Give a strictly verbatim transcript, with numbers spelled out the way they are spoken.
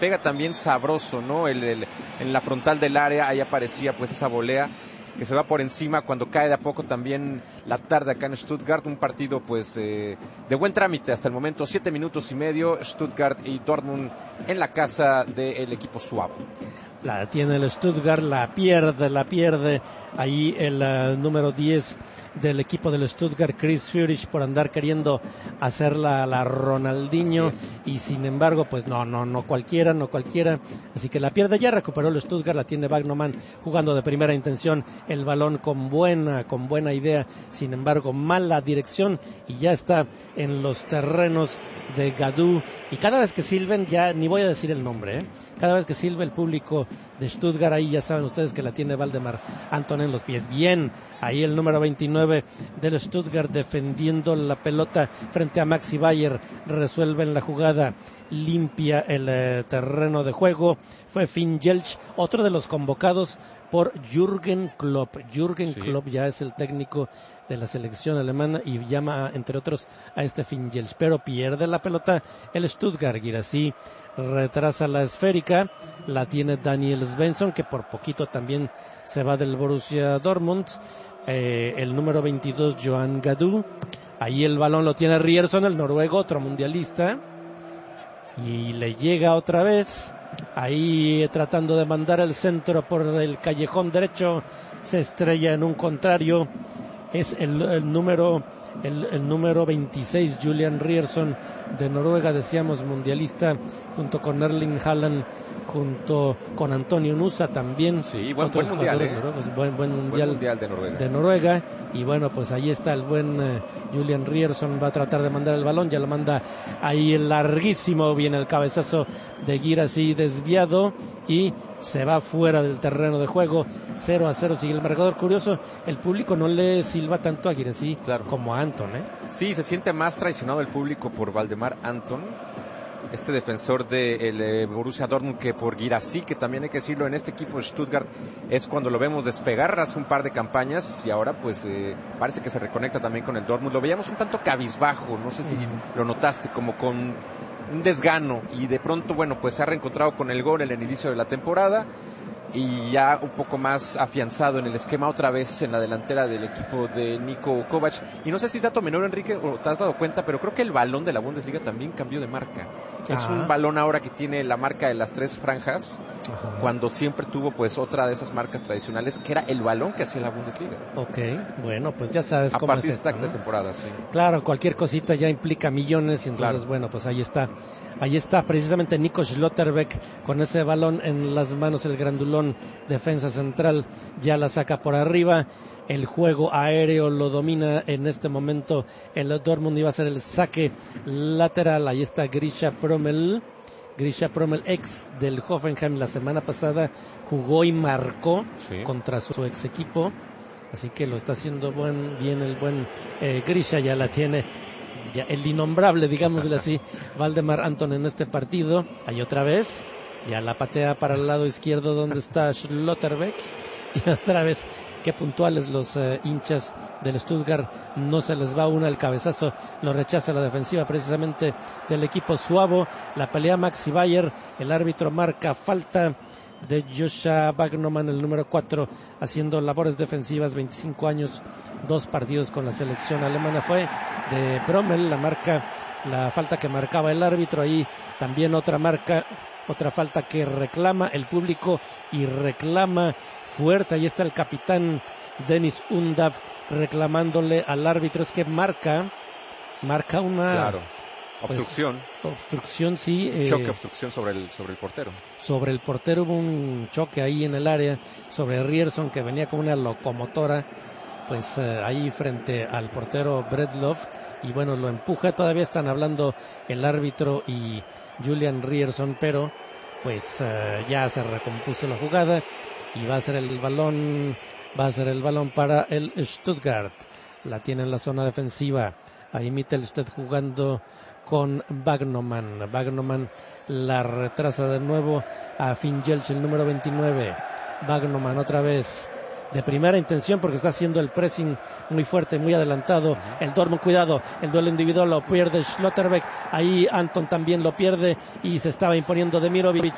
pega también sabroso, ¿no? El, el, en la frontal del área, ahí aparecía pues esa volea que se va por encima cuando cae de a poco también la tarde acá en Stuttgart, un partido pues eh, de buen trámite hasta el momento, siete minutos y medio, Stuttgart y Dortmund en la casa del equipo suavo. La tiene el Stuttgart, la pierde, la pierde ahí el uh, número diez del equipo del Stuttgart, Chris Führich, por andar queriendo hacer la, la Ronaldinho, y sin embargo pues no, no, no cualquiera, no cualquiera, así que la pierde. Ya recuperó el Stuttgart, la tiene Wagnermann jugando de primera intención, el balón con buena, con buena idea, sin embargo mala dirección, y ya está en los terrenos de Gadou, y cada vez que silben, ya ni voy a decir el nombre, ¿eh? cada vez que silbe el público de Stuttgart, ahí ya saben ustedes que la tiene Waldemar Anton en los pies. Bien, ahí el número veintinueve del Stuttgart defendiendo la pelota frente a Maxi Bayer, resuelven la jugada, limpia el eh, terreno de juego, fue Finn Jelch, otro de los convocados por Jürgen Klopp. Jürgen sí. Klopp ya es el técnico de la selección alemana y llama, entre otros, a este Finn Jelch, pero pierde la pelota el Stuttgart, y así retrasa la esférica, la tiene Daniel Svensson, que por poquito también se va del Borussia Dortmund. Eh, el número veintidós, Johan Gadou, ahí el balón lo tiene Ryerson, el noruego, otro mundialista, y le llega otra vez, ahí tratando de mandar el centro por el callejón derecho, se estrella en un contrario, es el, el número el, el número veintiséis, Julian Ryerson, de Noruega, decíamos mundialista, junto con Erling Haaland, junto con Antonio Nusa también. Sí, buen, buen mundial, ¿eh? buen, buen mundial, buen mundial de Noruega. de Noruega. Y bueno, pues ahí está el buen uh, Julian Ryerson, va a tratar de mandar el balón, ya lo manda ahí el larguísimo, viene el cabezazo de Guirassy desviado y se va fuera del terreno de juego. Cero a cero sigue el marcador. Curioso, el público no le silba tanto a Guirassy claro. como a Anton, ¿eh? Sí, se siente más traicionado el público por Waldemar Anton, este defensor del de Borussia Dortmund, que por Guirassy, que también hay que decirlo, en este equipo de Stuttgart es cuando lo vemos despegar hace un par de campañas, y ahora pues eh, parece que se reconecta también con el Dortmund. Lo veíamos un tanto cabizbajo, no sé si lo notaste, como con un desgano, y de pronto, bueno, pues se ha reencontrado con el gol en el inicio de la temporada, y ya un poco más afianzado en el esquema otra vez en la delantera del equipo de Niko Kovac. Y no sé si es dato menor, Enrique, o te has dado cuenta, pero creo que el balón de la Bundesliga también cambió de marca. Ajá. Es un balón ahora que tiene la marca de las tres franjas, ajá, cuando siempre tuvo pues otra de esas marcas tradicionales, que era el balón que hacía la Bundesliga. Ok, bueno, pues ya sabes a cómo partir es esto, de esta ¿no? temporada, sí. Claro, cualquier cosita ya implica millones, y entonces, claro, bueno, pues ahí está. Ahí está precisamente Nico Schlotterbeck con ese balón en las manos, el grandulón defensa central, ya la saca por arriba. El juego aéreo lo domina en este momento el Dortmund, iba a ser el saque lateral. Ahí está Grisha Prömel. Grisha Prömel, ex del Hoffenheim, la semana pasada jugó y marcó, sí, contra su ex equipo. Así que lo está haciendo buen, bien el buen eh, Grisha, ya la tiene. Ya el innombrable, digámosle así, Waldemar Anton en este partido. Ahí otra vez, ya la patea para el lado izquierdo donde está Schlotterbeck, y otra vez, qué puntuales los eh, hinchas del Stuttgart, no se les va una, el cabezazo lo rechaza la defensiva precisamente del equipo suavo. La pelea Maxi Bayer, el árbitro marca falta de Joshua Wagnermann, el número cuatro, haciendo labores defensivas, veinticinco años, dos partidos con la selección alemana. Fue de Prömel la marca, la falta que marcaba el árbitro. Ahí también otra marca, otra falta que reclama el público, y reclama fuerte. Ahí está el capitán Dennis Undav reclamándole al árbitro. Es que marca, marca una... Claro. Obstrucción. Pues, obstrucción, sí. Eh, choque, obstrucción sobre el sobre el portero. Sobre el portero hubo un choque ahí en el área, sobre Ryerson, que venía como una locomotora, pues eh, ahí frente al portero Bredloff, y bueno, lo empuja. Todavía están hablando el árbitro y Julian Ryerson, pero pues eh, ya se recompuso la jugada, y va a ser el balón, va a ser el balón para el Stuttgart. La tiene en la zona defensiva. Ahí Mittelstedt jugando con Wagnermann. Wagnermann la retrasa de nuevo a Finn Jelch, el número veintinueve. Wagnermann otra vez de primera intención, porque está haciendo el pressing muy fuerte, muy adelantado. El Dortmund, cuidado, el duelo individual lo pierde Schlotterbeck. Ahí Anton también lo pierde, y se estaba imponiendo Demirovic.